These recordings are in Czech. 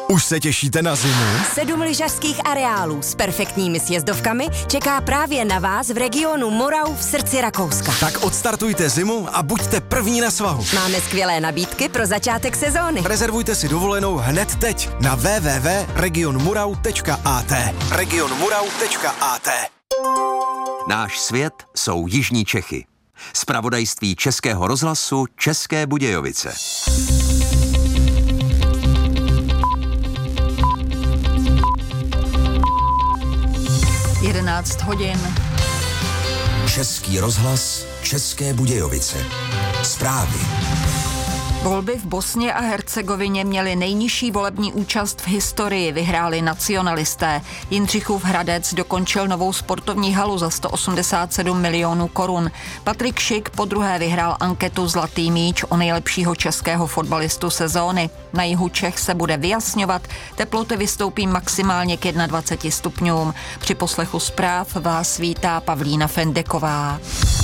Už se těšíte na zimu? 7 lyžařských areálů s perfektními sjezdovkami čeká právě na vás v regionu Morau v srdci Rakouska. Tak odstartujte zimu a buďte první na svahu. Máme skvělé nabídky pro začátek sezóny. Rezervujte si dovolenou hned teď na www.regionmurau.at. regionmurau.at. Náš svět jsou jižní Čechy. Zpravodajství Českého rozhlasu České Budějovice. 11 hodin. Český rozhlas České Budějovice. Zprávy. Volby v Bosně a Hercegovině měly nejnižší volební účast v historii, vyhráli nacionalisté. Jindřichův Hradec dokončil novou sportovní halu za 187 milionů korun. Patrik Šik podruhé vyhrál anketu Zlatý míč o nejlepšího českého fotbalistu sezóny. Na jihu Čech se bude vyjasňovat, teploty vystoupí maximálně k 21 stupňům. Při poslechu zpráv vás vítá Pavlína Fendeková.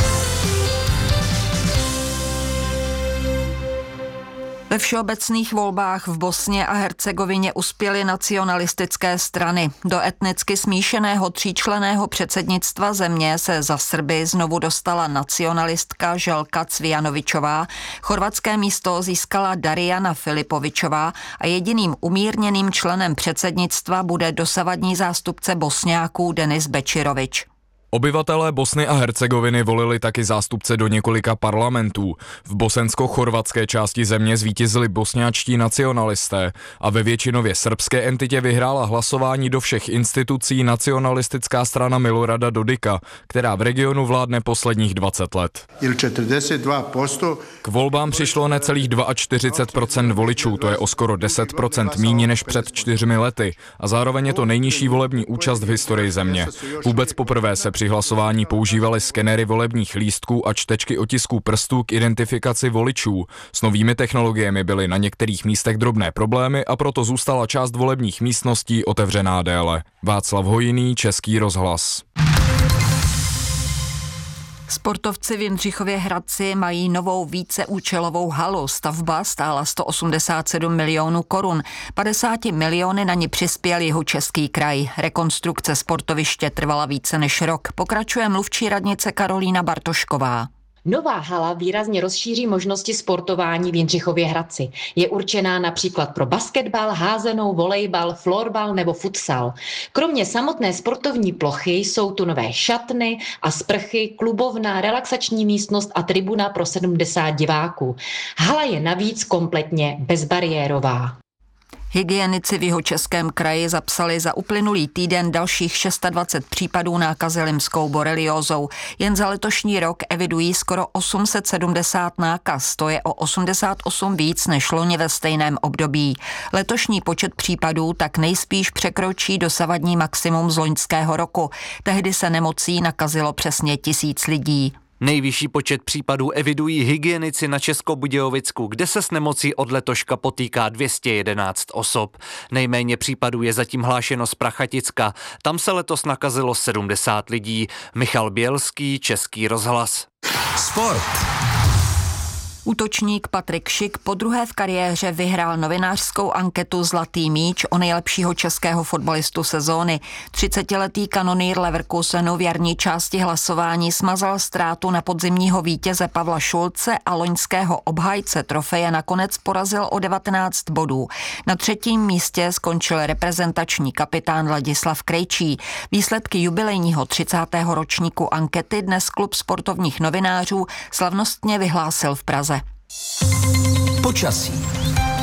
Ve všeobecných volbách v Bosně a Hercegovině uspěly nacionalistické strany. Do etnicky smíšeného tříčlenného předsednictva země se za Srby znovu dostala nacionalistka Željka Cvijanovićová. Chorvatské místo získala Darijana Filipovićová a jediným umírněným členem předsednictva bude dosavadní zástupce Bosňáků Denis Bečirović. Obyvatelé Bosny a Hercegoviny volili taky zástupce do několika parlamentů. V bosensko-chorvatské části země zvítězili bosňáčtí nacionalisté a ve většinově srbské entitě vyhrála hlasování do všech institucí nacionalistická strana Milorada Dodika, která v regionu vládne posledních 20 let. K volbám přišlo necelých 42% voličů, to je o skoro 10% míň než před 4 lety a zároveň je to nejnižší volební účast v historii země. Vůbec poprvé se při hlasování používaly skenery volebních lístků a čtečky otisků prstů k identifikaci voličů. S novými technologiemi byly na některých místech drobné problémy a proto zůstala část volebních místností otevřená déle. Václav Hojný, Český rozhlas. Sportovci v Jindřichově Hradci mají novou víceúčelovou halu. Stavba stála 187 milionů korun. 50 miliony na ni přispěl Jihočeský kraj. Rekonstrukce sportoviště trvala více než rok. Pokračuje mluvčí radnice Karolína Bartošková. Nová hala výrazně rozšíří možnosti sportování v Jindřichově Hradci. Je určená například pro basketbal, házenou, volejbal, florbal nebo futsal. Kromě samotné sportovní plochy jsou tu nové šatny a sprchy, klubovna, relaxační místnost a tribuna pro 70 diváků. Hala je navíc kompletně bezbariérová. Hygienici v Jihočeském kraji zapsali za uplynulý týden dalších 620 případů nákazy limskou boreliózou. Jen za letošní rok evidují skoro 870 nákaz, to je o 88 víc než loni ve stejném období. Letošní počet případů tak nejspíš překročí dosavadní maximum z loňského roku. Tehdy se nemocí nakazilo přesně 1000 lidí. Nejvyšší počet případů evidují hygienici na Českobudějovicku, kde se s nemocí od letoška potýká 211 osob. Nejméně případů je zatím hlášeno z Prachaticka. Tam se letos nakazilo 70 lidí. Michal Bělský, Český rozhlas. Sport. Útočník Patrik Šik podruhé v kariéře vyhrál novinářskou anketu Zlatý míč o nejlepšího českého fotbalistu sezóny. 30letý kanonýr Leverkusenu v jarní části hlasování smazal ztrátu na podzimního vítěze Pavla Šulce a loňského obhájce trofeje nakonec porazil o 19 bodů. Na 3. místě skončil reprezentační kapitán Ladislav Krejčí. Výsledky jubilejního 30. ročníku ankety dnes klub sportovních novinářů slavnostně vyhlásil v Praze. Počasí.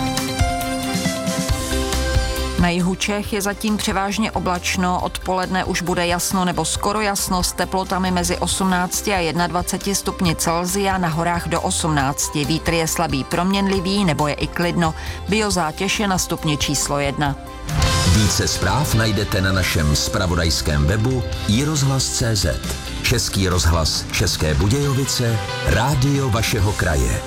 Na jihu Čech je zatím převážně oblačno, odpoledne už bude jasno nebo skoro jasno s teplotami mezi 18 a 21 stupni Celsia, na horách do 18. Vítr je slabý proměnlivý nebo je i klidno. Biozátěž je na stupni číslo 1. Více zpráv najdete na našem zpravodajském webu iRozhlas.cz. Český rozhlas České Budějovice, rádio vašeho kraje.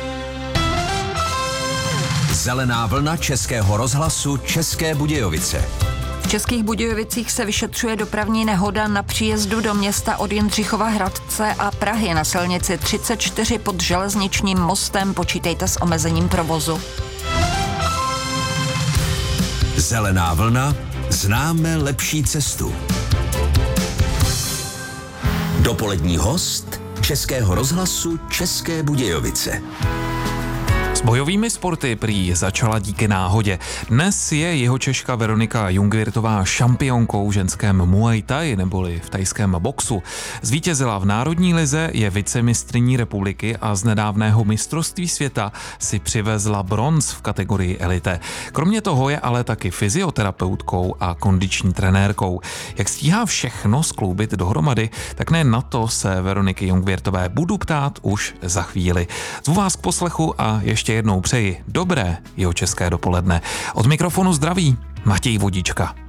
Zelená vlna Českého rozhlasu České Budějovice. V Českých Budějovicích se vyšetřuje dopravní nehoda na příjezdu do města od Jindřichova Hradce a Prahy na silnici 34 pod železničním mostem. Počítejte s omezením provozu. Zelená vlna, známe lepší cestu. Dopolední host Českého rozhlasu České Budějovice. S bojovými sporty prý začala díky náhodě. Dnes je Jihočeška Veronika Jungwirtová šampionkou v ženském Muay Thai neboli v thajském boxu. Zvítězila v národní lize, je vicemistryní republiky a z nedávného mistrovství světa si přivezla bronz v kategorii elite. Kromě toho je ale taky fyzioterapeutkou a kondiční trenérkou. Jak stíhá všechno skloubit dohromady, tak ne na to se Veroniky Jungwirtové budu ptát už za chvíli. Zvu vás k poslechu a ještě jednou přeji dobré jihočeské dopoledne. Od mikrofonu zdraví Matěj Vodička.